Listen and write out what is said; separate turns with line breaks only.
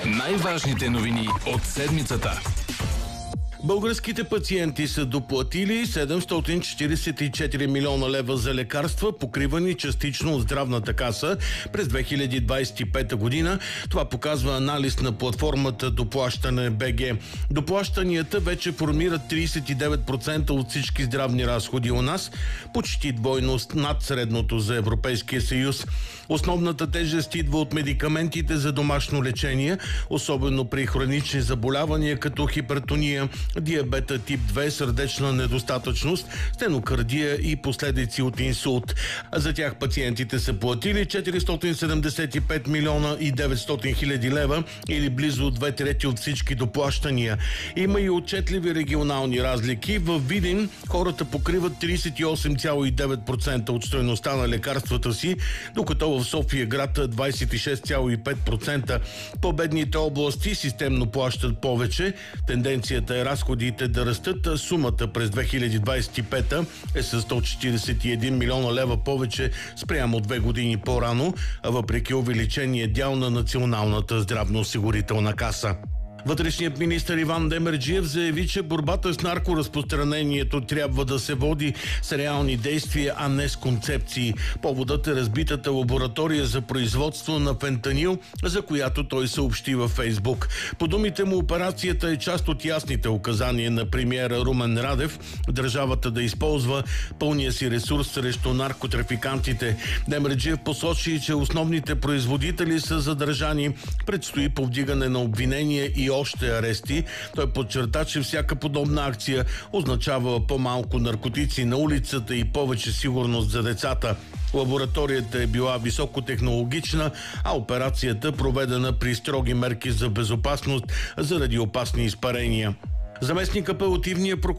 Най-важните новини от седмицата.
Българските пациенти са доплатили 744 милиона лева за лекарства, покривани частично от здравната каса през 2025 година. Това показва анализ на платформата Доплащане БГ. Доплащанията вече формират 39% от всички здравни разходи у нас, почти двойност над средното за Европейския съюз. Основната тежест идва от медикаментите за домашно лечение, особено при хронични заболявания като хипертония, диабета тип 2, сърдечна недостатъчност, стенокардия и последици от инсулт. За тях пациентите са платили 475 милиона и 900 хиляди лева или близо 2/3 от всички доплащания. Има и отчетливи регионални разлики. В Видин хората покриват 38,9% от стойността на лекарствата си, докато в София град 26,5%. По-бедните области системно плащат повече. Тенденцията е разходите да растат. Сумата през 2025 е с 141 милиона лева повече спрямо 2 години по-рано, въпреки увеличение дял на Националната здравноосигурителна каса. Вътрешният министър Иван Демерджиев заяви, че борбата с наркоразпространението трябва да се води с реални действия, а не с концепции. Поводът е разбитата лаборатория за производство на фентанил, за която той съобщи във Фейсбук. По думите му, операцията е част от ясните указания на премиера Румен Радев държавата да използва пълния си ресурс срещу наркотрафикантите. Демерджиев посочи, че основните производители са задържани. Предстои повдигане на обвинения и още арести. Той подчерта, че всяка подобна акция означава по-малко наркотици на улицата и повече сигурност за децата. Лабораторията е била високотехнологична, а операцията проведена при строги мерки за безопасност заради опасни изпарения. Заместник апелативния прокурор